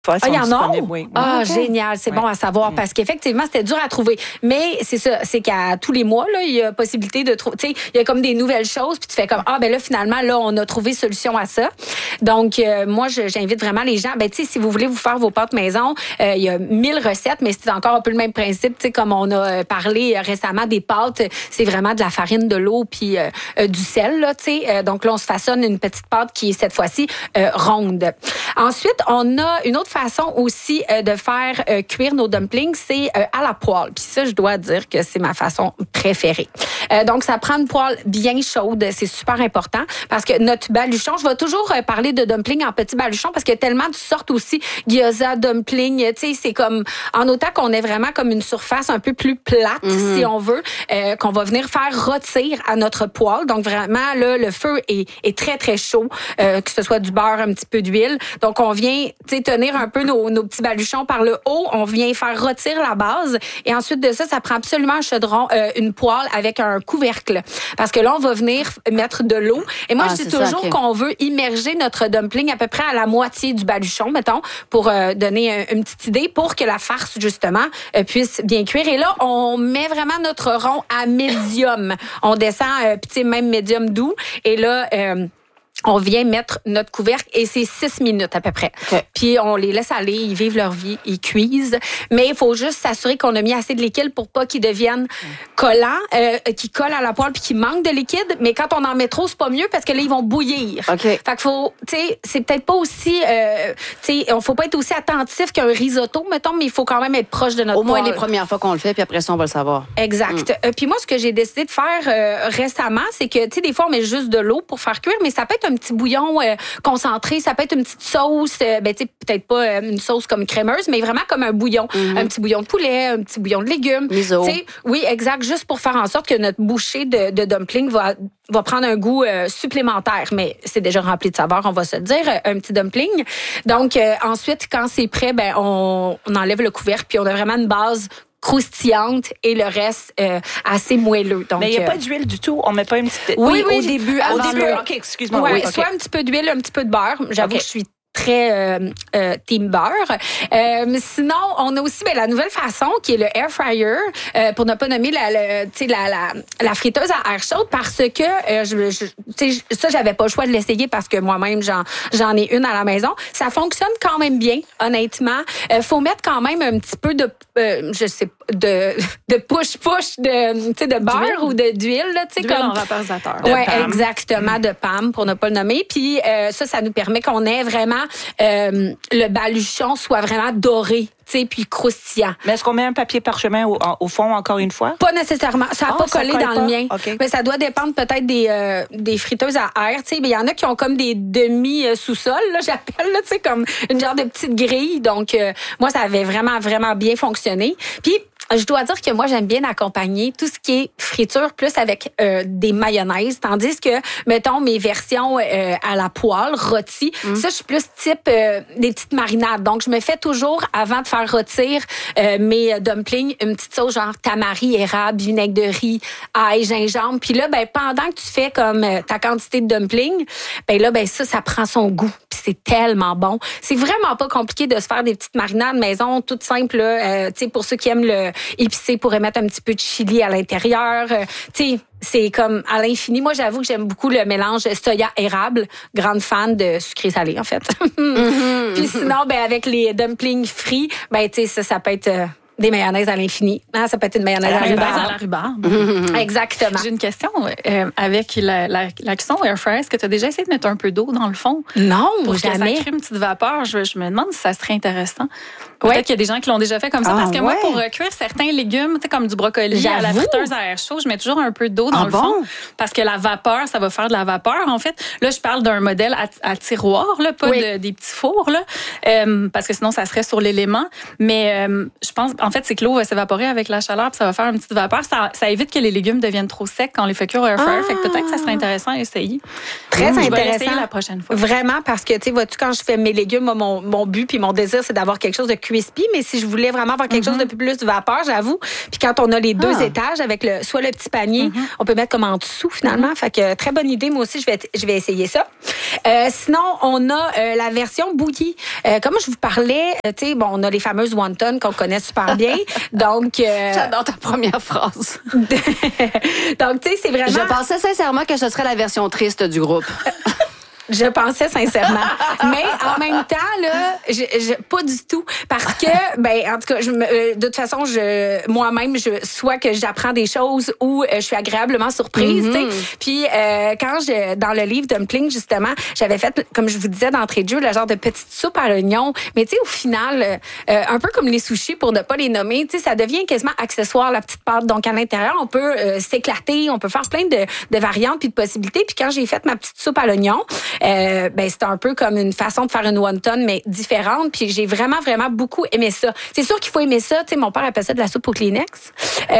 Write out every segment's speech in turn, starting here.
Il y en a? Oui. Génial. C'est bon à savoir parce qu'effectivement, c'était dur à trouver. Mais c'est ça, c'est qu'à tous les mois, là, il y a possibilité de trouver. Tu sais, il y a comme des nouvelles choses, puis tu fais comme, là, finalement, là, on a trouvé solution à ça. Donc, moi, j'invite vraiment les gens. Tu sais, si vous voulez vous faire vos pâtes maison, il y a 1000 recettes, mais c'est encore un peu le même principe. Tu sais, comme on a parlé récemment des pâtes, c'est vraiment de la farine, de l'eau, puis du sel, là, tu sais. Donc, là, on se façonne une petite pâte qui est cette fois-ci ronde. Ensuite, on a une autre façon aussi de faire cuire nos dumplings, c'est à la poêle. Puis ça, je dois dire que c'est ma façon préférée. Donc, ça prend une poêle bien chaude. C'est super important parce que notre baluchon, je vais toujours parler de dumplings en petit baluchon parce qu'il y a tellement de sortes aussi. Gyoza, dumpling, tu sais, c'est comme, en autant qu'on ait vraiment comme une surface un peu plus plate, si on veut, qu'on va venir faire rôtir à notre poêle. Donc, vraiment, là, le feu est très, très chaud, que ce soit du beurre, un petit peu d'huile. Donc, on vient, tu sais, tenir un peu nos petits baluchons par le haut. On vient faire rôtir la base. Et ensuite de ça, ça prend absolument un chaudron, une poêle avec un couvercle. Parce que là, on va venir mettre de l'eau. Et moi, je dis toujours qu'on veut immerger notre dumpling à peu près à la moitié du baluchon, mettons, pour donner une petite idée, pour que la farce, justement, puisse bien cuire. Et là, on met vraiment notre rond à médium. On descend, tu sais, même médium doux. Et là... on vient mettre notre couvercle et c'est 6 minutes à peu près. Okay. Puis on les laisse aller, ils vivent leur vie, ils cuisent. Mais il faut juste s'assurer qu'on a mis assez de liquide pour pas qu'ils deviennent collants, qu'ils collent à la poêle puis qu'ils manquent de liquide. Mais quand on en met trop, c'est pas mieux parce que là, ils vont bouillir. Okay. Fait qu'il faut, tu sais, c'est peut-être pas aussi, tu sais, on faut pas être aussi attentif qu'un risotto, mettons, mais il faut quand même être proche de notre Au moins poêle. Les premières fois qu'on le fait, puis après ça, on va le savoir. Exact. Puis moi, ce que j'ai décidé de faire récemment, c'est que, tu sais, des fois, on met juste de l'eau pour faire cuire, mais ça peut être un petit bouillon concentré, ça peut être une petite sauce, tu sais, peut-être pas une sauce comme crémeuse, mais vraiment comme un bouillon. Un petit bouillon de poulet, un petit bouillon de légumes. Miso. Oui, exact, juste pour faire en sorte que notre bouchée de dumpling va prendre un goût supplémentaire, mais c'est déjà rempli de saveur, on va se le dire, un petit dumpling. Donc, ensuite, quand c'est prêt, ben on enlève le couvercle, puis on a vraiment une base croustillante et le reste assez moelleux. Donc, mais il n'y a pas d'huile du tout? On met pas une petite... Oui, au début. OK, excuse-moi. Oui, soit un petit peu d'huile, un petit peu de beurre. J'avoue que je suis très team beurre. Sinon, on a aussi la nouvelle façon qui est le air fryer, pour ne pas nommer la friteuse à air chaude, parce que ça, j'avais pas le choix de l'essayer parce que moi-même, j'en ai une à la maison. Ça fonctionne quand même bien, honnêtement. Faut mettre quand même un petit peu de push-push de beurre ou d'huile. D'huile en vaporisateur. Oui, exactement, de PAM, pour ne pas le nommer. Puis ça nous permet qu'on ait vraiment le baluchon soit vraiment doré. Puis croustillant. Mais est-ce qu'on met un papier parchemin au fond, encore une fois? Pas nécessairement. Ça n'a pas collé dans le mien. Okay. Mais ça doit dépendre peut-être des friteuses à air. Il y en a qui ont comme des demi-sous-sols, j'appelle, comme une genre de petite grille. Donc, moi, ça avait vraiment, vraiment bien fonctionné. Puis, je dois dire que moi, j'aime bien accompagner tout ce qui est friture plus avec des mayonnaises. Tandis que, mettons, mes versions à la poêle, rôties, ça, je suis plus type des petites marinades. Donc, je me fais toujours, avant de faire rôtir mes dumplings, une petite sauce genre tamari, érable, vinaigre de riz, ail, gingembre. Puis là, pendant que tu fais comme ta quantité de dumplings, ça prend son goût. Puis c'est tellement bon. C'est vraiment pas compliqué de se faire des petites marinades maison, toutes simples. Tu sais, pour ceux qui aiment le épicé, pourraient mettre un petit peu de chili à l'intérieur. Tu sais, c'est comme à l'infini. Moi, j'avoue que j'aime beaucoup le mélange soya-érable. Grande fan de sucré-salé, en fait. Puis sinon, avec les dumplings frits, tu sais, ça peut être... des mayonnaises à l'infini. Ça peut être une mayonnaise à la rhubarbe. Exactement. J'ai une question. Avec la cuisson air fryer, est-ce que tu as déjà essayé de mettre un peu d'eau dans le fond? Non, pour jamais. Que ça crée une petite vapeur. Je me demande si ça serait intéressant. Peut-être qu'il y a des gens qui l'ont déjà fait comme ça. Parce que moi, pour cuire certains légumes, comme du brocoli à la friteuse à air chaud, je mets toujours un peu d'eau dans le fond. Parce que la vapeur, ça va faire de la vapeur, en fait. Là, je parle d'un modèle à tiroir, là, pas des petits fours. Là, parce que sinon, ça serait sur l'élément. Mais je pense... En en fait, c'est que l'eau va s'évaporer avec la chaleur, puis ça va faire une petite vapeur. Ça évite que les légumes deviennent trop secs quand on les fait cuire au air fryer. Fait que peut-être que ça serait intéressant à essayer. Très intéressant. Je vais l'essayer la prochaine fois. Vraiment, parce que, tu sais, vois-tu, quand je fais mes légumes, mon but puis mon désir, c'est d'avoir quelque chose de crispy. Mais si je voulais vraiment avoir quelque chose de plus de vapeur, j'avoue. Puis quand on a les 2 étages avec soit le petit panier, on peut mettre comme en dessous, finalement. Fait que très bonne idée. Moi aussi, je vais essayer ça. Sinon, on a la version bouillie. Comme je vous parlais, tu sais, bon, on a les fameuses wontons qu'on connaît super bien. Donc, j'adore ta première phrase. Donc, tu sais, c'est vraiment... Je pensais sincèrement que ce serait la version triste du groupe. Je pensais sincèrement. Mais en même temps, là, pas du tout. Parce que, en tout cas, de toute façon, moi-même, soit que j'apprends des choses ou je suis agréablement surprise, tu sais. Puis, dans le livre Dumpling, justement, j'avais fait, comme je vous disais d'entrée de jeu, le genre de petite soupe à l'oignon. Mais, tu sais, au final, un peu comme les sushis, pour ne pas les nommer, tu sais, ça devient quasiment accessoire, la petite pâte. Donc, à l'intérieur, on peut s'éclater, on peut faire plein de variantes puis de possibilités. Puis, quand j'ai fait ma petite soupe à l'oignon, c'était un peu comme une façon de faire une wonton, mais différente. Puis j'ai vraiment, vraiment beaucoup aimé ça. C'est sûr qu'il faut aimer ça. Tu sais, mon père appelle ça de la soupe au Kleenex.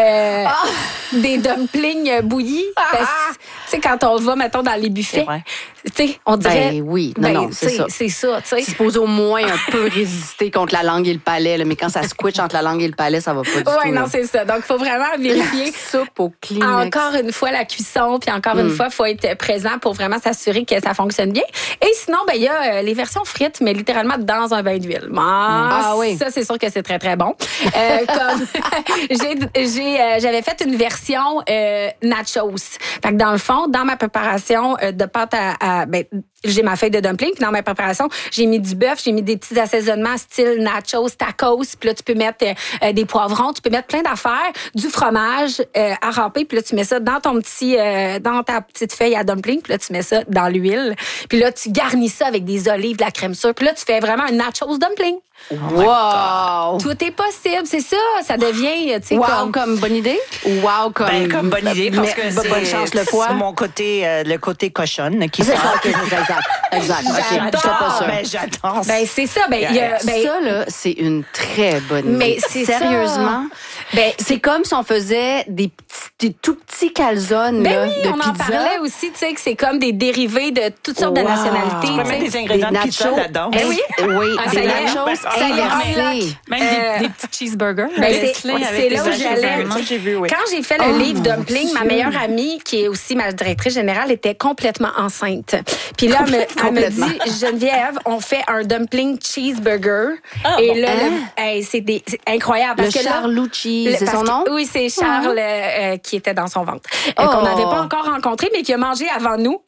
Des dumplings bouillis. Tu sais, quand on va, mettons, dans les buffets, tu sais, on dirait... oui, non, c'est ça. C'est ça, tu sais. C'est supposé au moins un peu résister contre la langue et le palais, là, mais quand ça squitche entre la langue et le palais, ça va pas du tout. Oui, non, c'est ça. Donc, il faut vraiment vérifier. Soupe au Kleenex. Encore une fois, la cuisson, puis encore une fois, il faut être présent pour vraiment s'assurer que ça fonctionne bien. Et sinon, il y a les versions frites, mais littéralement dans un bain d'huile. Oui. Ça, c'est sûr que c'est très, très bon. Comme j'avais fait une version nachos. Fait que dans le fond, dans ma préparation de pâte j'ai ma feuille de dumpling, puis dans ma préparation, j'ai mis du bœuf, j'ai mis des petits assaisonnements style nachos, tacos, puis là, tu peux mettre des poivrons, tu peux mettre plein d'affaires, du fromage à râper, puis là, tu mets ça dans dans ta petite feuille à dumpling, puis là, tu mets ça dans l'huile, puis là, tu garnis ça avec des olives, de la crème sûre, puis là, tu fais vraiment un nachos dumpling. Wow! Tout est possible, c'est ça. Ça devient, tu sais, comme bonne idée? Wow, comme bonne idée, parce que c'est bonne chance le foie. Mon côté, le côté cochonne qui c'est ça, exact. J'adore. C'est ça. Ça, là, c'est une très bonne idée. Mais c'est sérieusement, c'est comme si on faisait des tout petits calzones là, de on pizza. en parlait aussi, tu sais, que c'est comme des dérivés de toutes sortes de nationalités. Tu peux mettre des ingrédients de pizza là-dedans. Oui, des nachos inversés. Même des petits cheeseburgers. C'est là où j'allais. Quand j'ai fait le livre Dumpling, ma meilleure amie, qui est aussi ma directrice générale, était complètement enceinte. Puis là, elle me dit, Geneviève, on fait un dumpling cheeseburger. Et là, c'est incroyable. Le Charlucci, c'est son nom? Oui, c'est Charles qui était dans son ventre. Qu'on n'avait pas encore rencontré, mais qui a mangé avant nous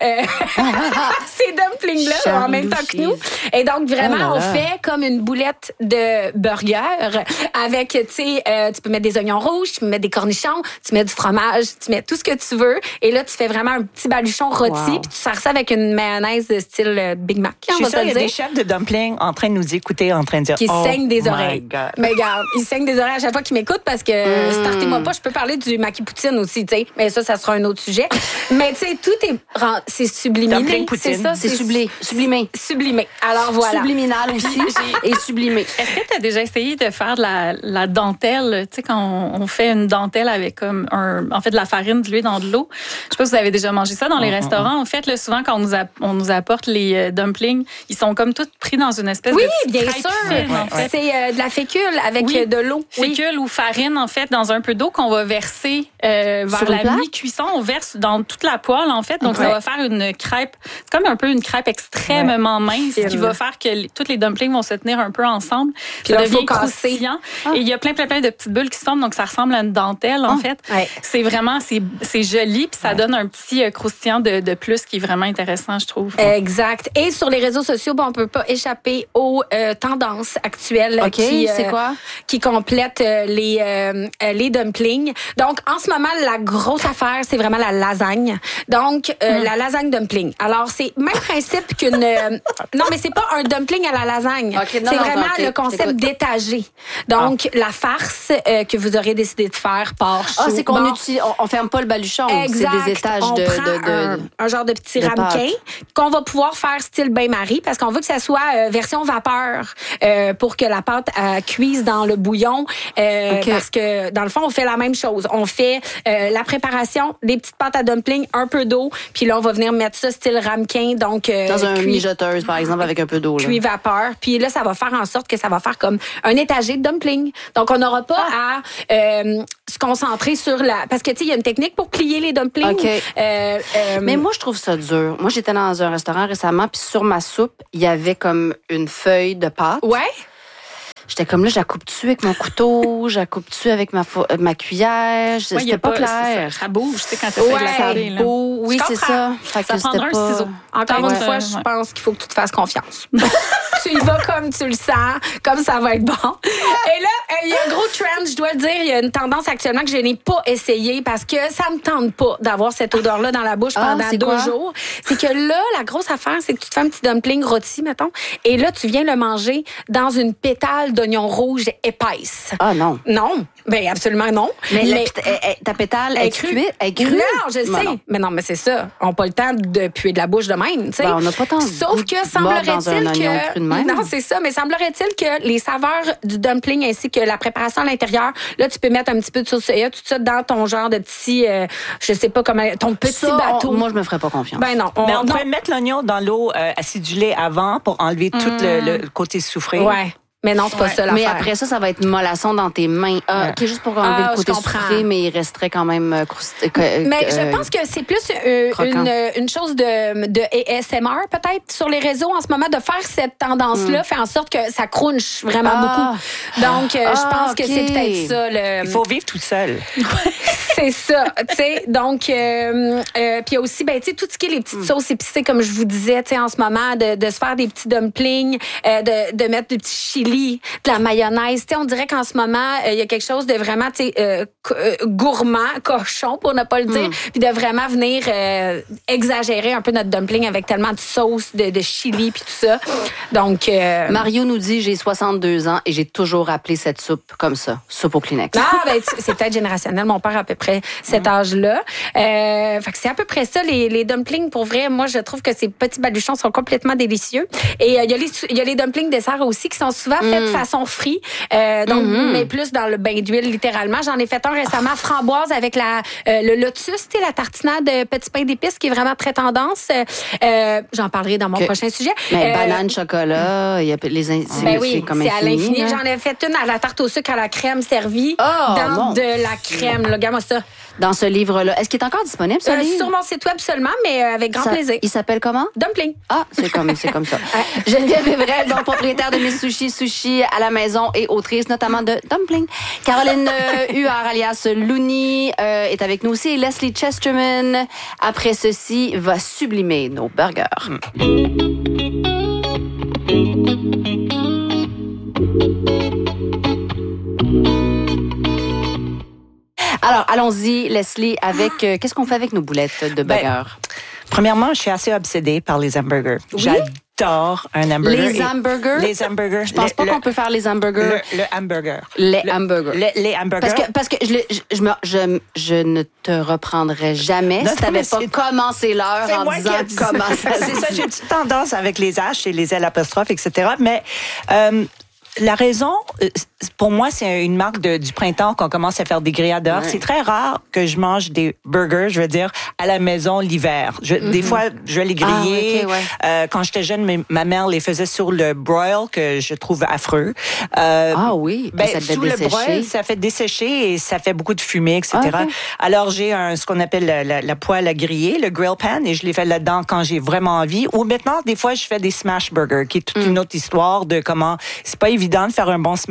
ces dumplings-là en même temps que nous. Et donc, vraiment, on fait comme une boulette de burger avec, tu sais, tu peux mettre des oignons rouges, tu peux mettre des cornichons, tu mets du fromage, tu mets tout ce que tu veux. Et là, tu fais vraiment un petit baluchon rôti, puis tu sers ça avec une mayonnaise de style Big Mac. Je suis sûre qu'il y a des chefs de dumpling en train de nous écouter, en train de dire qui saignent des oreilles. God. Mais regarde, ils saignent des oreilles à chaque fois qu'ils m'écoutent parce que startez-moi pas, je peux parler du maki poutine aussi, tu sais. Mais ça sera un autre sujet. Mais tu sais, c'est subliminal. C'est ça, c'est sublimé. Sublimé. Alors voilà. Subliminal aussi et sublimé. Est-ce que tu as déjà essayé de faire de la dentelle, tu sais, quand on fait une dentelle avec comme de la farine diluée dans de l'eau? Je sais pas si vous avez déjà mangé ça dans les restaurants. En fait, là, souvent, quand on nous apporte les dumplings, ils sont comme tous pris dans une espèce de bien crêpe sûr. fine, en fait. C'est de la fécule avec de l'eau. Fécule ou farine, en fait, dans un peu d'eau qu'on va verser vers la mi-cuisson. On verse dans toute la poêle, en fait. Donc, ça va faire une crêpe. C'est comme un peu une crêpe extrêmement mince qui va faire que tous les dumplings vont se tenir un peu ensemble. Puis ça devient croustillant. Et il y a plein de petites bulles qui se forment. Donc, ça ressemble à une dentelle, en fait. Ouais. C'est vraiment, c'est joli. Puis ça donne un petit croustillant de plus qui est vraiment intéressant, je trouve. Exact. Et sur les réseaux sociaux, on peut pas échapper aux tendances actuelles c'est quoi? Qui complètent les les dumplings. Donc, en ce moment, la grosse affaire, c'est vraiment la lasagne. Donc, la lasagne dumpling. Alors, c'est même principe qu'une... non, mais c'est pas un dumpling à la lasagne. Okay, c'est vraiment le concept d'étagé. Donc, la farce que vous aurez décidé de faire par chaud. C'est qu'on on ferme pas le baluchon. Exact. C'est des étages on prend un genre de petit ramequin qu'on va pouvoir faire style bain-marie parce qu'on veut que ça soit version vapeur pour que la pâte cuise dans le bouillon. Parce que, dans le fond, on fait la même chose. On fait la préparation, des petites pâtes à dumpling, un peu d'eau, puis là, on va venir mettre ça style ramequin. Donc, dans un mijoteuse, par exemple, avec un peu d'eau. Cuit vapeur. Puis là, ça va faire en sorte que ça va faire comme un étagé de dumpling. Donc, on n'aura pas à se concentrer sur la... Parce que, tu sais, il y a une technique pour plier les dumplings. Okay. Mais moi, je trouve ça dur. Moi, j'étais dans un restaurant récemment, puis sur ma soupe, il y avait comme une feuille de pâte. Ouais. J'étais comme là, je la coupe-tu avec mon couteau, je la coupe-tu avec ma cuillère. C'était pas clair. Ça bouge, tu sais, quand tu fais de la salée, là. Oui, c'est ça. Ça prendra un ciseau. Encore une fois, je pense qu'il faut que tu te fasses confiance. Tu y vas comme tu le sens, comme ça va être bon. Et là, il y a un gros trend, je dois le dire. Il y a une tendance actuellement que je n'ai pas essayé parce que ça me tente pas d'avoir cette odeur-là dans la bouche pendant 2 jours. C'est que là, la grosse affaire, c'est que tu te fais un petit dumpling rôti, mettons, et là, tu viens le manger dans une pétale d'oignon rouge épaisse. Ah non. Non, bien absolument non. Mais ta pétale est cuite? Non, je sais. Non. Mais non, mais c'est ça. On n'a pas le temps de puer de la bouche de même, tu sais. On n'a pas tant de Sauf que semblerait-il que... Non, c'est ça. Mais semblerait-il que les saveurs du dumpling ainsi que la préparation à l'intérieur, là, tu peux mettre un petit peu de sauce soya, tout ça dans ton genre de petit, je sais pas comment, ton petit bateau. Moi, je me ferais pas confiance. Ben non. On pourrait mettre l'oignon dans l'eau acidulée avant pour enlever tout le côté soufré. Ouais. Mais non, c'est pas ça l'affaire. Mais après ça va être mollasson dans tes mains. OK, juste pour enlever le côté sucré, mais il resterait quand même mais je pense que c'est plus une chose de ASMR, peut-être, sur les réseaux en ce moment, de faire cette tendance-là, fait en sorte que ça crunche vraiment beaucoup. Donc, je pense que c'est peut-être ça. Il faut vivre tout seul. C'est ça, tu sais. Donc, puis il y a aussi, ben, tu sais, tout ce qui est les petites sauces épicées, comme je vous disais, tu sais, en ce moment, de se faire des petits dumplings, de mettre des petits chili, de la mayonnaise. Tu sais, on dirait qu'en ce moment, il y a quelque chose de vraiment, tu sais, gourmand, cochon, pour ne pas le dire, puis de vraiment venir exagérer un peu notre dumpling avec tellement de sauce, de chili, puis tout ça. Donc... Mario nous dit, j'ai 62 ans et j'ai toujours appelé cette soupe comme ça, soupe au Kleenex. Ah, ben, c'est peut-être générationnel. Mon père a à peu près cet âge-là. Fait que c'est à peu près ça, les dumplings. Pour vrai, moi, je trouve que ces petits baluchons sont complètement délicieux. Et il y a les dumplings dessert aussi qui sont souvent faits de façon frite. Donc, mais plus dans le bain d'huile, littéralement. J'en ai fait un récemment, framboise avec le lotus, tu sais, la tartinade de petit pain d'épices qui est vraiment très tendance. J'en parlerai dans mon prochain sujet. Mais banane, chocolat, il y a ben oui, c'est comme c'est à l'infini. Hein? J'en ai fait une à la tarte au sucre à la crème servie dans de la crème. Regarde-moi ça. Dans ce livre-là. Est-ce qu'il est encore disponible, ce livre? Sur mon site web seulement, mais avec grand plaisir. Il s'appelle comment? Dumpling. Ah, c'est comme ça. Geneviève Evrel, donc propriétaire de Miss Sushi à la maison et autrice notamment de Dumpling. Caroline Huard, alias Looney, est avec nous aussi. Et Leslie Chesterman, après ceci, va sublimer nos burgers. Alors, allons-y, Leslie, avec... qu'est-ce qu'on fait avec nos boulettes de burgers? Premièrement, je suis assez obsédée par les hamburgers. Oui? J'adore un hamburger. Les hamburgers? Les hamburgers. Je pense pas qu'on peut faire les hamburgers. Le hamburger. Les hamburgers. Les hamburgers. Parce que je ne te reprendrai jamais si tu n'avais pas commencé l'heure en disant comment ça se C'est ça, j'ai une petite tendance avec les H et les L apostrophes, etc. Mais... la raison, pour moi, c'est une marque du printemps qu'on commence à faire des grillades dehors. Ouais. C'est très rare que je mange des burgers, je veux dire, à la maison l'hiver. Des fois, je vais les griller. Quand j'étais jeune, ma mère les faisait sur le broil, que je trouve affreux. Oui, ça devait dessécher. Le broil, ça fait dessécher et ça fait beaucoup de fumée, etc. Alors, j'ai ce qu'on appelle la poêle à griller, le grill pan, et je les fais là-dedans quand j'ai vraiment envie. Ou maintenant, des fois, je fais des smash burgers, qui est toute une autre histoire de comment... C'est pas évident de faire un bon smash burger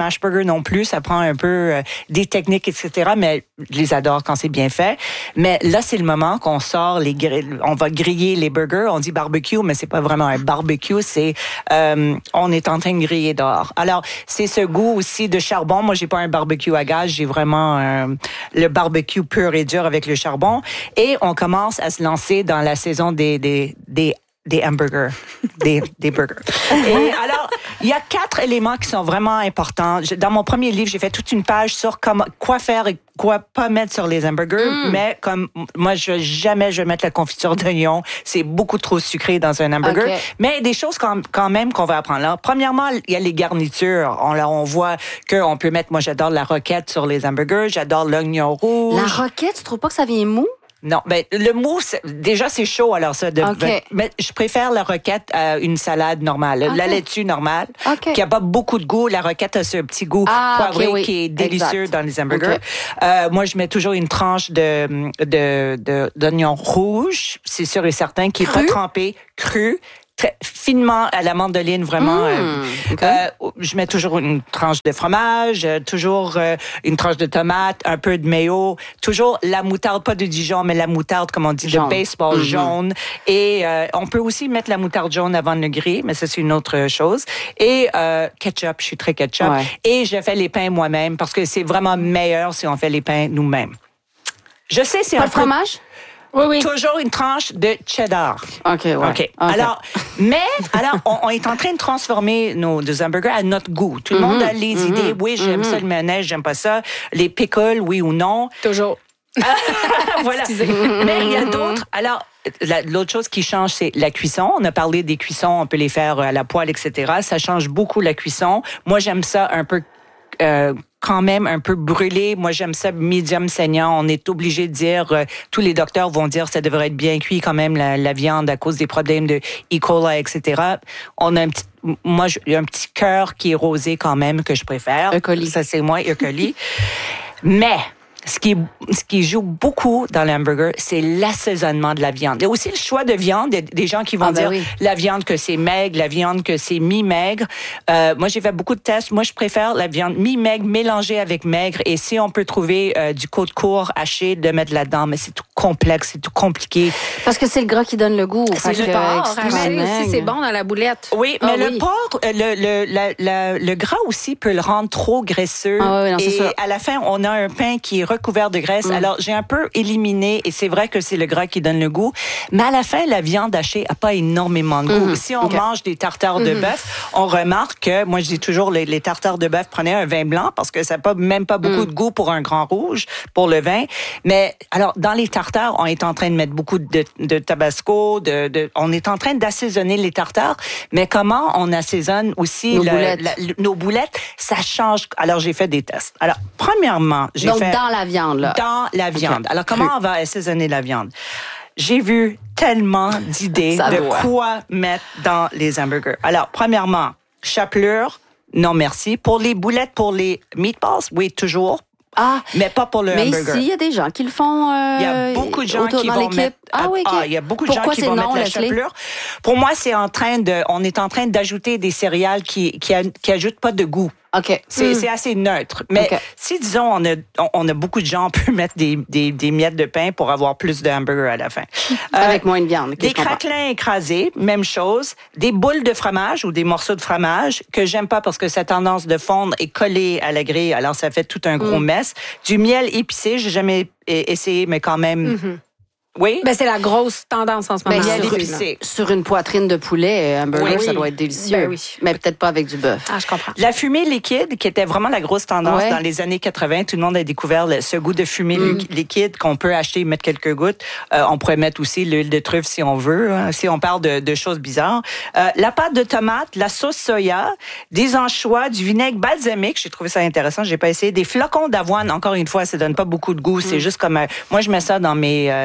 hamburgers non plus. Ça prend un peu des techniques, etc. Mais je les adore quand c'est bien fait. Mais là, c'est le moment qu'on sort on va griller les burgers. On dit barbecue, mais c'est pas vraiment un barbecue. C'est on est en train de griller dehors. Alors, c'est ce goût aussi de charbon. Moi, j'ai pas un barbecue à gaz. J'ai vraiment le barbecue pur et dur avec le charbon. Et on commence à se lancer dans la saison des hamburgers, des burgers. Et alors, il y a 4 éléments qui sont vraiment importants. Dans mon premier livre, j'ai fait toute une page sur quoi faire et quoi pas mettre sur les hamburgers. Mais comme moi, je vais mettre la confiture d'oignon. C'est beaucoup trop sucré dans un hamburger. Okay. Mais des choses quand même qu'on va apprendre là. Premièrement, il y a les garnitures. On voit qu'on peut mettre, moi j'adore la roquette sur les hamburgers. J'adore l'oignon rouge. La roquette, tu trouves pas que ça vient mou? Non, ben le mou, déjà c'est chaud alors ça. Mais je préfère la roquette à une salade normale, la laitue normale, qui a pas beaucoup de goût. La roquette a ce petit goût poivré qui est délicieux dans les hamburgers. Moi, je mets toujours une tranche d'oignon rouge, c'est sûr et certain, qui est pas trempé, cru. Très finement à la mandoline, vraiment. Je mets toujours une tranche de fromage, toujours une tranche de tomate, un peu de mayo, toujours la moutarde, pas de Dijon, mais la moutarde, comme on dit, de baseball jaune. Et on peut aussi mettre la moutarde jaune avant de le griller, mais ça, c'est une autre chose. Et ketchup, je suis très ketchup. Ouais. Et je fais les pains moi-même parce que c'est vraiment meilleur si on fait les pains nous-mêmes. Je sais, c'est pas de fromage? Oui. Toujours une tranche de cheddar. OK. Alors, on est en train de transformer nos hamburgers à notre goût. Tout le monde a les idées. Oui, j'aime ça, le mayonnaise, j'aime pas ça. Les pickles, oui ou non. Toujours. Voilà. Mais il y a d'autres. Alors, l'autre chose qui change, c'est la cuisson. On a parlé des cuissons, on peut les faire à la poêle, etc. Ça change beaucoup la cuisson. Moi, j'aime ça un peu... quand même un peu brûlé. Moi, j'aime ça medium saignant. On est obligé de dire, tous les docteurs vont dire que ça devrait être bien cuit quand même, la viande, à cause des problèmes de E. coli, etc. On a il y a un petit cœur qui est rosé quand même que je préfère. E. coli. Ça, c'est moi, E. coli. Mais... Ce qui joue beaucoup dans l'hamburger, c'est l'assaisonnement de la viande. Il y a aussi le choix de viande. Il y a des gens qui vont dire la viande que c'est maigre, la viande que c'est mi-maigre. Moi, j'ai fait beaucoup de tests. Moi, je préfère la viande mi-maigre mélangée avec maigre. Et si on peut trouver du côte court haché, de mettre là-dedans, mais c'est tout complexe, c'est tout compliqué. Parce que c'est le gras qui donne le goût. C'est le porc haché aussi, c'est bon dans la boulette. Oui, mais le porc, le gras aussi peut le rendre trop graisseux. Et à la fin, on a un pain qui est recouvert de graisse. Alors, j'ai un peu éliminé, et c'est vrai que c'est le gras qui donne le goût, mais à la fin, la viande hachée n'a pas énormément de goût. Si on mange des tartares de bœuf, on remarque que, moi, je dis toujours, les tartares de bœuf, prenez un vin blanc, parce que ça n'a même pas beaucoup de goût pour un grand rouge, pour le vin. Mais, alors, dans les tartares, on est en train de mettre beaucoup de tabasco, on est en train d'assaisonner les tartares, mais comment on assaisonne aussi nos boulettes, ça change. Alors, j'ai fait des tests. Alors, premièrement, Donc, dans la viande, là. Dans la viande. Alors, comment on va assaisonner la viande? J'ai vu tellement d'idées de quoi mettre dans les hamburgers. Alors, premièrement, chapelure, non merci. Pour les boulettes, pour les meatballs, oui, toujours. Mais pas pour le hamburger. Mais ici, il y a des gens qui le font. Il y a beaucoup de gens qui vont mettre. Il y a beaucoup de gens qui vont mettre la chapelure. Pour moi, on est en train d'ajouter des céréales qui ajoutent pas de goût. OK. C'est assez neutre. Mais si, disons, on a beaucoup de gens, on peut mettre des miettes de pain pour avoir plus de hamburger à la fin. Avec moins de viande. Des craquelins écrasés, même chose. Des boules de fromage ou des morceaux de fromage que j'aime pas parce que ça a tendance de fondre et coller à la grille. Alors, ça fait tout un gros mess. Du miel épicé, j'ai jamais essayé, mais quand même... Oui. Ben, c'est la grosse tendance en ce moment. Sur une poitrine de poulet, hamburger, ça doit être délicieux. Mais peut-être pas avec du bœuf. Je comprends. La fumée liquide, qui était vraiment la grosse tendance dans les années 80, tout le monde a découvert ce goût de fumée liquide qu'on peut acheter et mettre quelques gouttes. On pourrait mettre aussi l'huile de truffe si on veut, si on parle de choses bizarres. La pâte de tomate, la sauce soya, des anchois, du vinaigre balsamique, j'ai trouvé ça intéressant, j'ai pas essayé. Des flocons d'avoine, encore une fois, ça donne pas beaucoup de goût. C'est juste comme... moi, je mets ça dans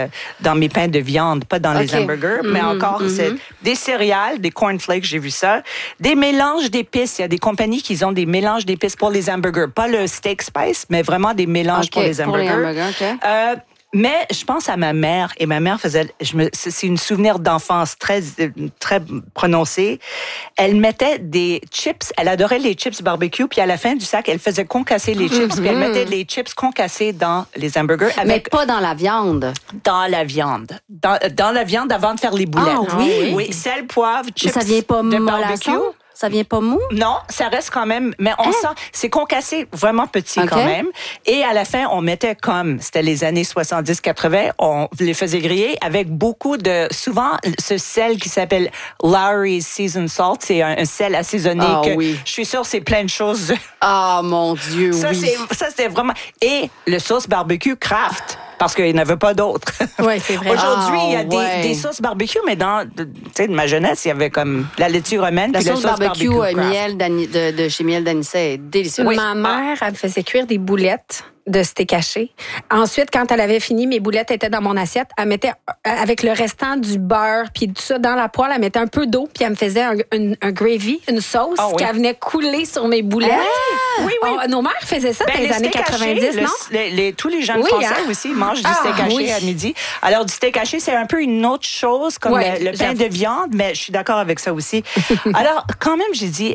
mes pains de viande, pas dans les hamburgers, mais encore, c'est des céréales, des cornflakes, j'ai vu ça, des mélanges d'épices. Il y a des compagnies qui ont des mélanges d'épices pour les hamburgers. Pas le steak spice, mais vraiment des mélanges pour les hamburgers. Mais je pense à ma mère, et ma mère faisait, c'est une souvenir d'enfance très, très prononcé. Elle mettait des chips, elle adorait les chips barbecue, puis à la fin du sac, elle faisait concasser les chips, puis elle mettait les chips concassés dans les hamburgers. Mais pas dans la viande. Dans la viande. Dans la viande avant de faire les boulettes. Ah oui? Oui, sel, poivre, chips ça vient pas de barbecue. Ça vient pas mou? Non, ça reste quand même, mais on sent, c'est concassé vraiment petit quand même. Et à la fin, on mettait comme, c'était les années 70-80, on les faisait griller avec beaucoup de, souvent, ce sel qui s'appelle Lawry's Seasoned Salt. C'est un sel assaisonné je suis sûre c'est plein de choses. Ah, mon Dieu, ça, c'était vraiment, et le sauce barbecue Kraft. Parce qu'il n'y en avait pas d'autres. Oui, c'est vrai. Aujourd'hui, il y a des sauces barbecue, mais dans ma jeunesse, il y avait comme la laitue romaine puis la sauce barbecue miel de chez Miel d'Anicet est délicieuse. Oui. Ma mère, elle me faisait cuire des boulettes de steak haché. Ensuite, quand elle avait fini, mes boulettes étaient dans mon assiette. Elle mettait, avec le restant du beurre puis tout ça dans la poêle, elle mettait un peu d'eau puis elle me faisait un gravy, une sauce qu'elle venait couler sur mes boulettes. Oui. Nos mères faisaient ça dans les années 90, non? Tous les jeunes Français aussi mangent du steak haché à midi. Alors, du steak haché, c'est un peu une autre chose, comme le pain de viande, mais je suis d'accord avec ça aussi. Alors, quand même, j'ai dit,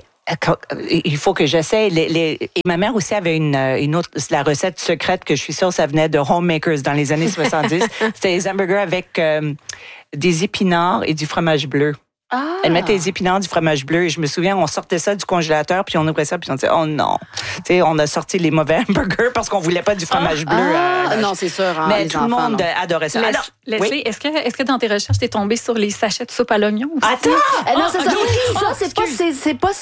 il faut que j'essaie. Et ma mère aussi avait une autre, la recette secrète que je suis sûre ça venait de Homemakers dans les années 70. C'était les hamburgers avec des épinards et du fromage bleu. Elle mettait des épinards, du fromage bleu. Et je me souviens, on sortait ça du congélateur, puis on ouvrait ça, puis on disait, oh non. Tu sais, on a sorti les mauvais hamburgers parce qu'on voulait pas du fromage bleu. Non, c'est sûr. Hein, mais tout le monde adorait ça. Alors, Leslie, est-ce que dans tes recherches, t'es tombée sur les sachets de soupe à l'oignon aussi? Attends! Non, c'est pas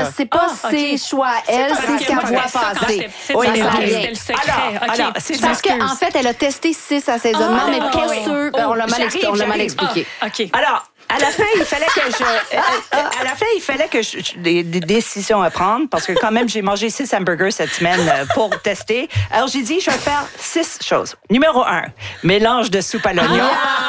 ses choix. Elle, c'est ce qu'elle voit passer. C'était le secret. Alors, c'est parce qu'en fait, elle a testé 6 assaisonnements, mais pas sûr. On l'a mal expliqué. OK. Alors, à la fin, il fallait que des décisions à prendre parce que quand même, j'ai mangé 6 hamburgers cette semaine pour tester. Alors, j'ai dit, je vais faire 6 choses. Numéro 1, mélange de soupe à l'oignon.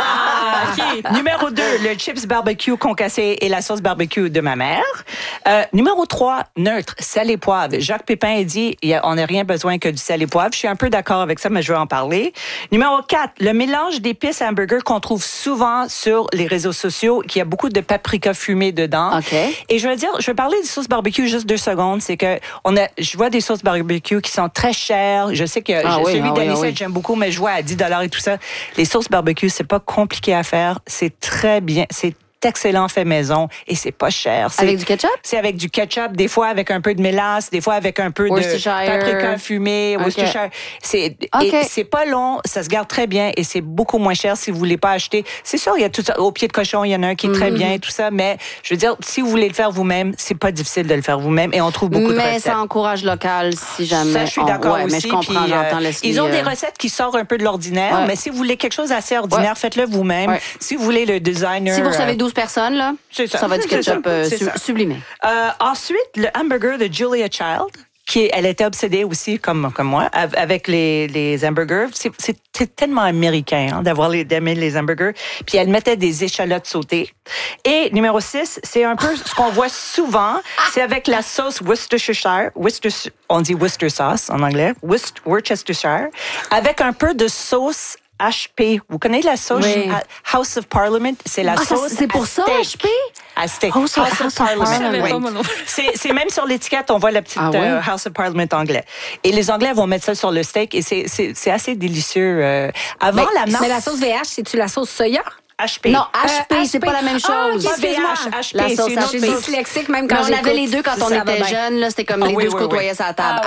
Numéro 2, le chips barbecue concassé et la sauce barbecue de ma mère. Numéro 3, neutre, sel et poivre. Jacques Pépin a dit, on n'a rien besoin que du sel et poivre. Je suis un peu d'accord avec ça, mais je vais en parler. Numéro 4, le mélange d'épices à hamburger qu'on trouve souvent sur les réseaux sociaux, qu'il y a beaucoup de paprika fumé dedans. Et je vais parler des sauces barbecue juste 2 secondes. C'est que je vois des sauces barbecue qui sont très chères. Je sais que celui d'Anicet, j'aime beaucoup, mais je vois à 10 $ et tout ça. Les sauces barbecue, c'est pas compliqué à faire. C'est très bien. C'est excellent fait maison et c'est pas cher. Avec du ketchup? C'est avec du ketchup, des fois avec un peu de mélasse, des fois avec un peu de paprika fumé, Worcestershire. Et c'est pas long, ça se garde très bien et c'est beaucoup moins cher si vous voulez pas acheter. C'est sûr, il y a tout ça. Au pied de cochon, il y en a un qui est très bien et tout ça, mais je veux dire, si vous voulez le faire vous-même, c'est pas difficile de le faire vous-même et on trouve beaucoup de recettes. Mais ça encourage local si jamais. Ça, je suis d'accord aussi. Mais je comprends, j'entends Leslie. Ils ont des recettes qui sortent un peu de l'ordinaire, mais si vous voulez quelque chose d'assez ordinaire, faites-le vous-même. Si vous voulez le designer. Si vous recevez 12 personnes, là, ça va être du ketchup sublimé. Ensuite, le hamburger de Julia Child, elle était obsédée aussi, comme moi, avec les hamburgers. C'est tellement américain d'aimer les hamburgers. Puis elle mettait des échalotes sautées. Et numéro 6, c'est un peu ce qu'on voit souvent, c'est avec la sauce Worcestershire. On dit Worcester sauce en anglais. Worcestershire. Avec un peu de sauce HP. Vous connaissez la sauce House of Parliament? C'est la sauce. C'est pour ça, HP? À steak. House of Parliament. C'est même sur l'étiquette, on voit la petite House of Parliament anglais. Et les Anglais vont mettre ça sur le steak et c'est assez délicieux. Mais la sauce VH, c'est-tu la sauce soya? HP. Non, HP, c'est pas la même chose. VH, HP. La sauce HP. Je suis dyslexique même quand on avait les deux quand on était jeunes. C'était comme les deux se courtoyaient sur la table.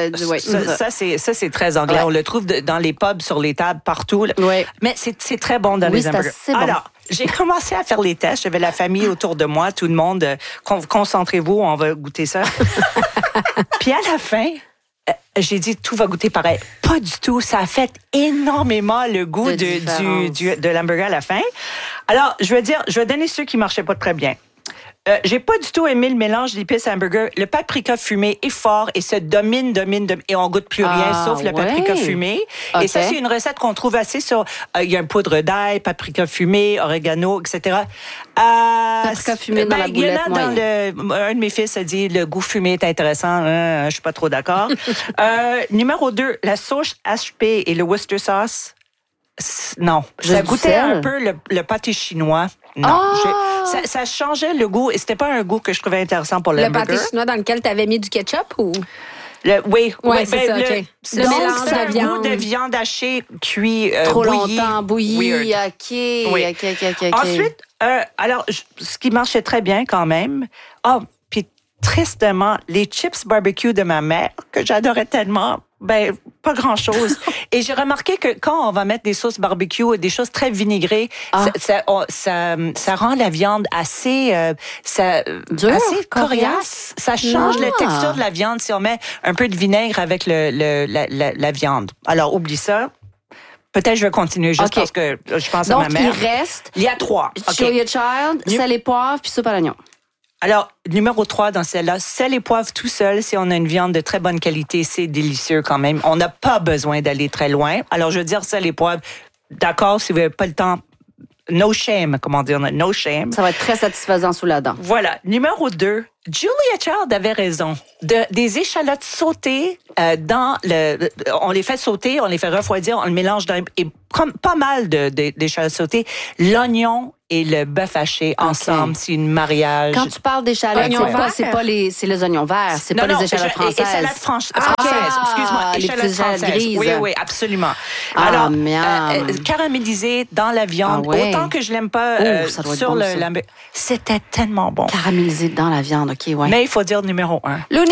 Ça, c'est très anglais. On le trouve dans les pubs, sur les tables, partout. Mais c'est très bon dans les hamburgers. Alors, j'ai commencé à faire les tests. J'avais la famille autour de moi, tout le monde. Concentrez-vous, on va goûter ça. Puis à la fin, j'ai dit, tout va goûter pareil. Pas du tout. Ça a fait énormément le goût de l'hamburger à la fin. Alors, je vais donner ceux qui marchaient pas très bien. J'ai pas du tout aimé le mélange d'épices hamburger. Le paprika fumé est fort et se domine et on goûte plus rien sauf le paprika fumé. Et ça, c'est une recette qu'on trouve assez sur. Il y a un poudre d'ail, paprika fumé, oregano, etc. Paprika fumé dans la boulette. Un de mes fils a dit le goût fumé est intéressant. Je suis pas trop d'accord. Numéro 2, la sauce HP et le Worcester sauce. Non. Ça goûtait un peu le pâté chinois. Non. Ça changeait le goût et c'était pas un goût que je trouvais intéressant pour le hamburger. Le pâté chinois dans lequel tu avais mis du ketchup ou? Oui, c'est ça, OK. Le mélange de viande. Goût de viande hachée cuit trop bouillie. Longtemps bouillie. Weird. OK. Ensuite, alors, ce qui marchait très bien quand même. Puis tristement, les chips barbecue de ma mère, que j'adorais tellement, pas grand-chose. Et j'ai remarqué que quand on va mettre des sauces barbecue et des choses très vinaigrées, ça rend la viande assez coriace. Ça change la texture de la viande si on met un peu de vinaigre avec la viande. Alors, oublie ça. Peut-être je vais continuer juste parce que je pense à ma mère. Donc, il y a 3. Julia Child, sel et poivre, puis soupe à l'oignon. Alors, numéro 3 dans celle-là, sel et poivre tout seul, si on a une viande de très bonne qualité, c'est délicieux quand même. On n'a pas besoin d'aller très loin. Alors, je veux dire, sel et poivre, d'accord, si vous n'avez pas le temps, no shame, comment dire, no shame. Ça va être très satisfaisant sous la dent. Voilà. Numéro 2, Julia Child avait raison. Des échalotes sautées on les fait sauter, on les fait refroidir, on le mélange et comme pas mal d'échalotes sautées, l'oignon et le bœuf haché ensemble, c'est une mariage. Quand tu parles d'échalotes, c'est les oignons verts, c'est pas les échalotes françaises. Échalotes françaises, excuse-moi, échalotes françaises. Grises. Oui, absolument. Alors, caramélisé dans la viande, autant que je l'aime pas sur le c'était tellement bon. Caramélisé dans la viande, OK, ouais. Mais il faut dire numéro 1. Louni!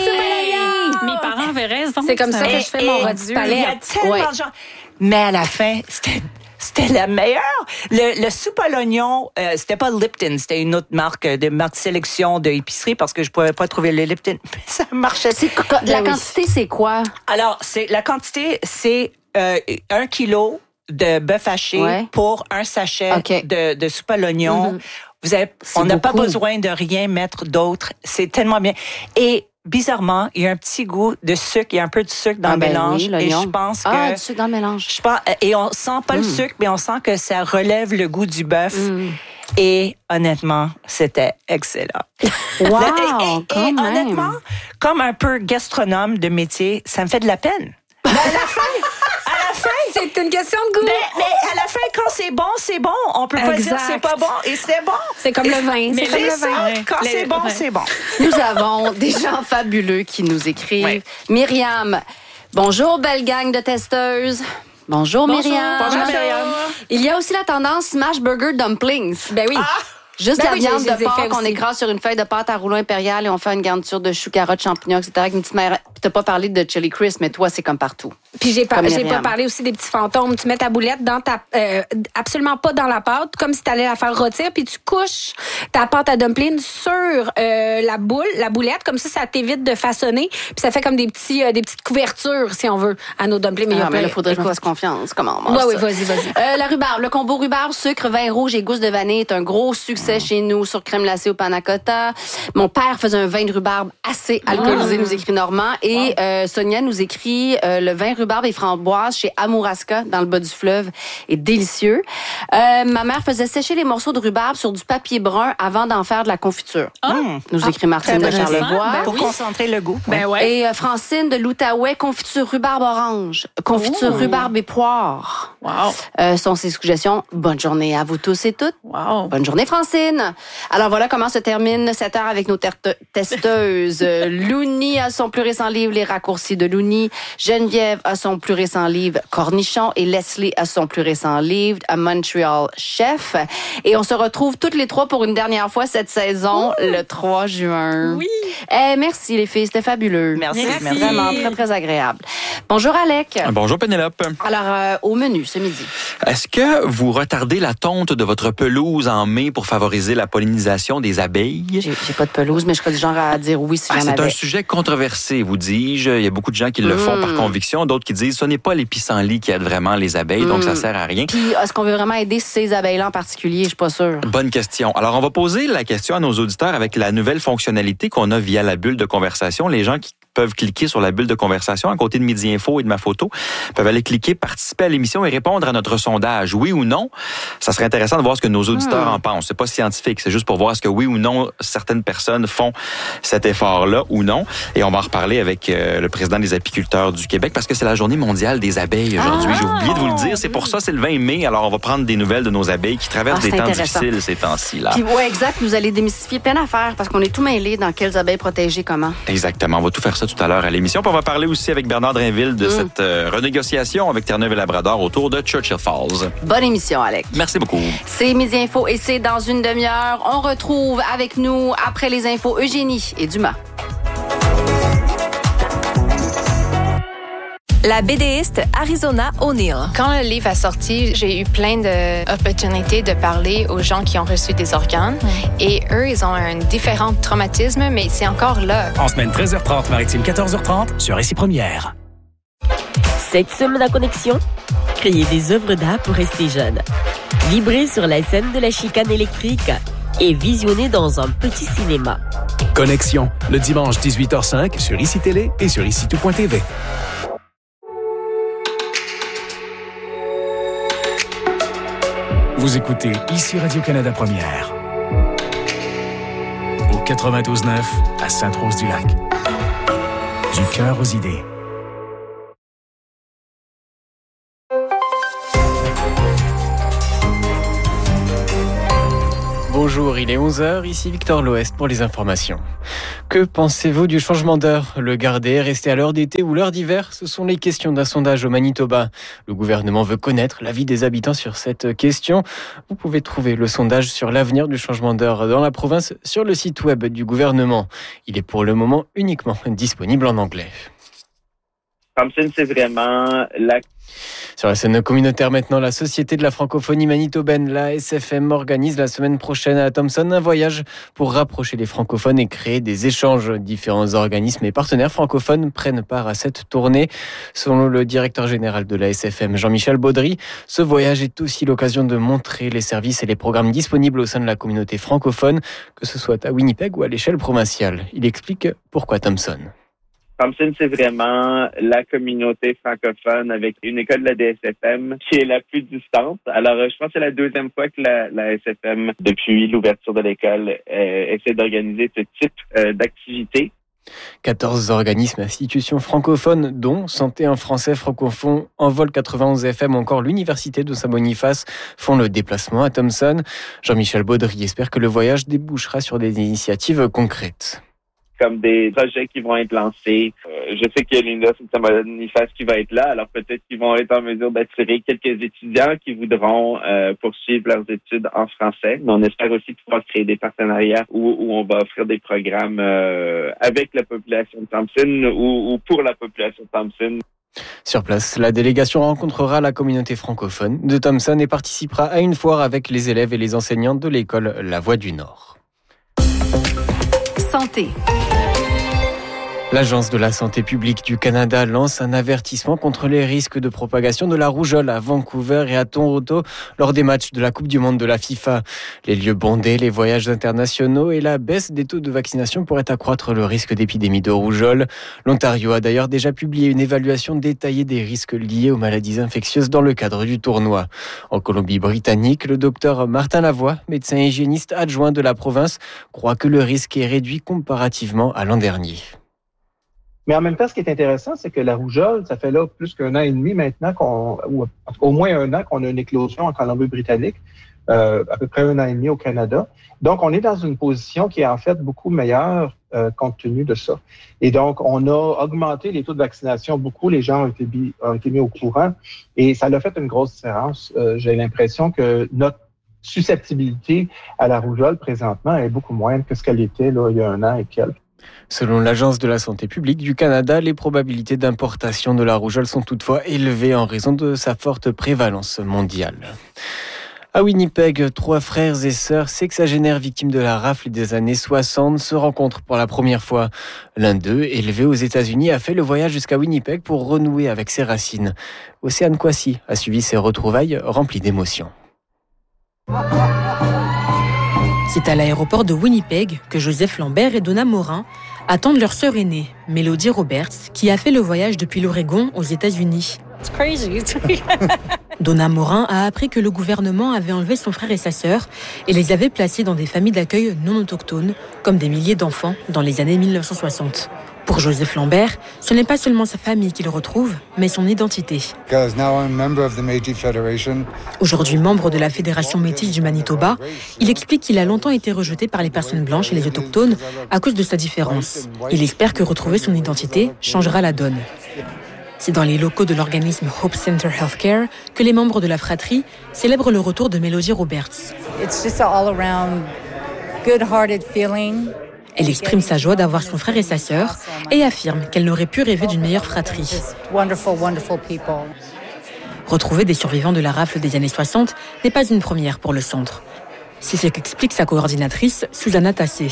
Mes parents avaient raison. C'est comme ça que je fais mon rôti palette. Il y a tellement de gens. Mais à la fin, c'était la meilleure. Le soupe à l'oignon, c'était pas Lipton, c'était une autre marque sélection d'épicerie parce que je pouvais pas trouver le Lipton. Ça marchait. La quantité, c'est quoi? Alors, la quantité, c'est 1 kilo de bœuf haché pour un sachet de soupe à l'oignon. On n'a pas besoin de rien mettre d'autre. C'est tellement bien. Et bizarrement, il y a un petit goût de sucre, il y a un peu de sucre dans le mélange. Et je pense que... du sucre dans le mélange. Et on sent pas le sucre, mais on sent que ça relève le goût du bœuf. Et honnêtement, c'était excellent. Wow, et honnêtement, comme un peu gastronome de métier, ça me fait de la peine. Mais à la fin, c'est une question de goût. Mais à la fin, quand c'est bon, on peut pas dire c'est pas bon et c'est bon. C'est comme le vin. C'est comme le vin. Quand c'est bon, c'est bon. Nous avons des gens fabuleux qui nous écrivent. Oui. Myriam, bonjour belle gang de testeuses. Bonjour Myriam. Bonjour Myriam. Il y a aussi la tendance Smash Burger Dumplings. Ben oui. Juste la viande de porc qu'on écrase sur une feuille de pâte à rouleau impérial et on fait une garniture de choux, carottes, champignons, etc. avec une petite maire. T'as pas parlé de chili crisp, mais toi, c'est comme partout. Puis j'ai pas parlé aussi des petits fantômes. Tu mets ta boulette dans absolument pas dans la pâte, comme si t'allais la faire rôtir, puis tu couches ta pâte à dumpling sur la boulette, comme ça t'évite de façonner, puis ça fait comme des petites couvertures, si on veut, à nos dumplings. Mais il faudrait que je me fasse confiance. Comment on mange ça? Oui, vas-y. La rhubarbe, le combo rhubarbe, sucre, vin rouge et gousse de vanille est un gros succès chez nous sur crème glacée au panna cotta. Mon père faisait un vin de rhubarbe assez alcoolisé, nous écrit Normand. Et Sonia nous écrit le vin rhubarbe et framboise chez Amouraska, dans le bas du fleuve, est délicieux. Ma mère faisait sécher les morceaux de rhubarbe sur du papier brun avant d'en faire de la confiture. Nous écrit Martine de Charlevoix. Pour concentrer le goût. Et Francine de l'Outaouais, confiture rhubarbe orange, confiture rhubarbe et poire. Wow. Sont ses suggestions. Bonne journée à vous tous et toutes. Wow. Bonne journée, Francine. Alors voilà comment se termine cette heure avec nos testeuses. Louni a son plus récent livre, Les raccourcis de Louni. Geneviève a son plus récent livre, Cornichon. Et Leslie a son plus récent livre, A Montreal Chef. Et on se retrouve toutes les trois pour une dernière fois cette saison, le 3 juin. Oui. Merci les filles, c'était fabuleux. Merci. Vraiment très, très agréable. Bonjour Alec. Bonjour Pénélope. Alors, au menu ce midi. Est-ce que vous retardez la tonte de votre pelouse en mai pour favoriser la pollinisation des abeilles? J'ai pas de pelouse, mais je serais du genre à dire oui si j'en avais. C'est un sujet controversé, vous dis-je. Il y a beaucoup de gens qui le font par conviction, d'autres qui disent ce n'est pas les pissenlits qui aident vraiment les abeilles, donc ça sert à rien. Puis, est-ce qu'on veut vraiment aider ces abeilles-là en particulier? Je suis pas sûre. Bonne question. Alors, on va poser la question à nos auditeurs avec la nouvelle fonctionnalité qu'on a via la bulle de conversation. Les gens qui peuvent cliquer sur la bulle de conversation à côté de Midi Info et de ma photo. Ils peuvent aller cliquer, participer à l'émission et répondre à notre sondage. Oui ou non? Ça serait intéressant de voir ce que nos auditeurs en pensent. C'est pas scientifique, c'est juste pour voir est-ce que oui ou non certaines personnes font cet effort-là ou non. Et on va en reparler avec le président des apiculteurs du Québec parce que c'est la journée mondiale des abeilles aujourd'hui. J'ai oublié de vous le dire. C'est pour ça, c'est le 20 mai. Alors, on va prendre des nouvelles de nos abeilles qui traversent des temps difficiles ces temps-ci. Là. Oui, exact. Vous allez démystifier plein d'affaires parce qu'on est tout mêlés dans quelles abeilles protéger comment. Exactement. On va tout faire ça tout à l'heure à l'émission. Puis on va parler aussi avec Bernard Drainville de cette renégociation avec Terre-Neuve et Labrador autour de Churchill Falls. Bonne émission, Alex. Merci beaucoup. C'est Midi Info et c'est dans une demi-heure. On retrouve avec nous, après les infos, Eugénie et Dumas. La BDiste Arizona O'Neill. Quand le livre a sorti, j'ai eu plein d'opportunités de parler aux gens qui ont reçu des organes. Et eux, ils ont un différent traumatisme, mais c'est encore là. En semaine 13h30, maritime 14h30, sur Récit Première. Cette semaine à Connexion, créer des œuvres d'art pour rester jeune. Vibrer sur la scène de la chicane électrique et visionner dans un petit cinéma. Connexion, le dimanche 18h05 sur ICI Télé et sur ICI2.tv. Vous écoutez ici Radio-Canada Première. Au 92.9 à Sainte-Rose-du-Lac. Du cœur aux idées. Bonjour, il est 11h, ici Victor L'Ouest pour les informations. Que pensez-vous du changement d'heure? Le garder, rester à l'heure d'été ou l'heure d'hiver? Ce sont les questions d'un sondage au Manitoba. Le gouvernement veut connaître l'avis des habitants sur cette question. Vous pouvez trouver le sondage sur l'avenir du changement d'heure dans la province sur le site web du gouvernement. Il est pour le moment uniquement disponible en anglais. Thompson, c'est vraiment la... Sur la scène communautaire maintenant, la Société de la francophonie manitobaine, la SFM, organise la semaine prochaine à Thompson un voyage pour rapprocher les francophones et créer des échanges. Différents organismes et partenaires francophones prennent part à cette tournée. Selon le directeur général de la SFM, Jean-Michel Baudry, ce voyage est aussi l'occasion de montrer les services et les programmes disponibles au sein de la communauté francophone, que ce soit à Winnipeg ou à l'échelle provinciale. Il explique pourquoi Thompson. Thompson, c'est vraiment la communauté francophone avec une école de la DSFM qui est la plus distante. Alors, je pense que c'est la deuxième fois que la SFM, depuis l'ouverture de l'école, essaie d'organiser ce type d'activité. 14 organismes et institutions francophones, dont Santé en français francophone, Envol 91 FM ou encore l'Université de Saint-Boniface, font le déplacement à Thompson. Jean-Michel Baudry espère que le voyage débouchera sur des initiatives concrètes. Comme des projets qui vont être lancés. Je sais qu'il y a l'Université de Saint-Boniface qui va être là, alors peut-être qu'ils vont être en mesure d'attirer quelques étudiants qui voudront poursuivre leurs études en français. Mais on espère aussi pouvoir créer des partenariats où on va offrir des programmes avec la population de Thompson ou pour la population de Thompson. Sur place, la délégation rencontrera la communauté francophone de Thompson et participera à une foire avec les élèves et les enseignants de l'école La Voie du Nord. Santé. L'Agence de la santé publique du Canada lance un avertissement contre les risques de propagation de la rougeole à Vancouver et à Toronto lors des matchs de la Coupe du Monde de la FIFA. Les lieux bondés, les voyages internationaux et la baisse des taux de vaccination pourraient accroître le risque d'épidémie de rougeole. L'Ontario a d'ailleurs déjà publié une évaluation détaillée des risques liés aux maladies infectieuses dans le cadre du tournoi. En Colombie-Britannique, le docteur Martin Lavoie, médecin hygiéniste adjoint de la province, croit que le risque est réduit comparativement à l'an dernier. Mais en même temps, ce qui est intéressant, c'est que la rougeole, ça fait là plus qu'un an et demi maintenant ou au moins un an qu'on a une éclosion en Colombie-Britannique, à peu près un an et demi au Canada. Donc, on est dans une position qui est en fait beaucoup meilleure compte tenu de ça. Et donc, on a augmenté les taux de vaccination beaucoup. Les gens ont été mis au courant et ça a fait une grosse différence. J'ai l'impression que notre susceptibilité à la rougeole présentement est beaucoup moindre que ce qu'elle était là, il y a un an et quelques. Selon l'Agence de la santé publique du Canada, les probabilités d'importation de la rougeole sont toutefois élevées en raison de sa forte prévalence mondiale. À Winnipeg, 3 frères et sœurs sexagénaires victimes de la rafle des années 60 se rencontrent pour la première fois. L'un d'eux, élevé aux États-Unis, a fait le voyage jusqu'à Winnipeg pour renouer avec ses racines. Océane Kwasi a suivi ces retrouvailles remplies d'émotions. C'est à l'aéroport de Winnipeg que Joseph Lambert et Donna Morin, attendent leur sœur aînée, Melody Roberts, qui a fait le voyage depuis l'Oregon aux États-Unis. It's crazy. Donna Morin a appris que le gouvernement avait enlevé son frère et sa sœur et les avait placés dans des familles d'accueil non autochtones, comme des milliers d'enfants dans les années 1960. Pour Joseph Lambert, ce n'est pas seulement sa famille qu'il retrouve, mais son identité. Aujourd'hui membre de la Fédération métisse du Manitoba, il explique qu'il a longtemps été rejeté par les personnes blanches et les autochtones à cause de sa différence. Il espère que retrouver son identité changera la donne. C'est dans les locaux de l'organisme Hope Center Healthcare que les membres de la fratrie célèbrent le retour de Melody Roberts. Elle exprime sa joie d'avoir son frère et sa sœur et affirme qu'elle n'aurait pu rêver d'une meilleure fratrie. Retrouver des survivants de la rafle des années 60 n'est pas une première pour le centre. C'est ce qu'explique sa coordinatrice, Susanna Tassé.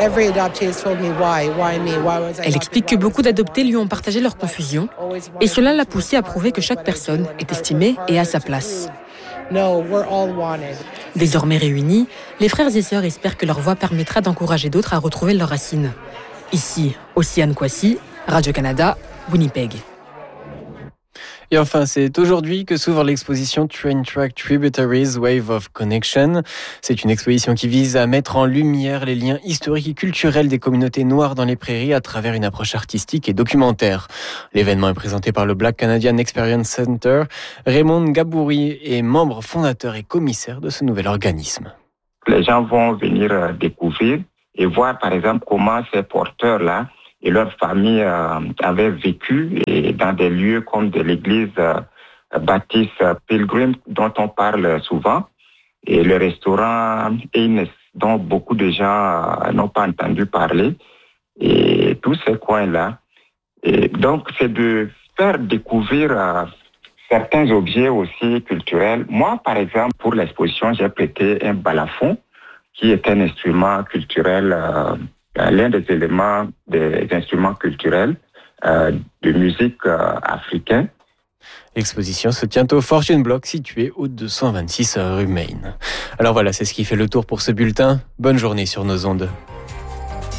Elle explique que beaucoup d'adoptés lui ont partagé leur confusion et cela l'a poussée à prouver que chaque personne est estimée et à sa place. Désormais réunis, les frères et sœurs espèrent que leur voix permettra d'encourager d'autres à retrouver leurs racines. Ici, Océane Kwasi, Radio-Canada, Winnipeg. Et enfin, c'est aujourd'hui que s'ouvre l'exposition Train Track Tributaries Wave of Connection. C'est une exposition qui vise à mettre en lumière les liens historiques et culturels des communautés noires dans les prairies à travers une approche artistique et documentaire. L'événement est présenté par le Black Canadian Experience Center. Raymond Gabouri est membre fondateur et commissaire de ce nouvel organisme. Les gens vont venir découvrir et voir par exemple comment ces porteurs-là et leur famille avaient vécu et dans des lieux comme de l'église baptiste Pilgrim dont on parle souvent et le restaurant Ines dont beaucoup de gens n'ont pas entendu parler et tous ces coins-là. Et donc c'est de faire découvrir certains objets aussi culturels. Moi par exemple pour l'exposition j'ai prêté un balafon qui est un instrument culturel l'un des éléments des instruments culturels de musique africaine. L'exposition se tient au Fortune Block situé au 226 rue Maine. Alors voilà, c'est ce qui fait le tour pour ce bulletin. Bonne journée sur nos ondes.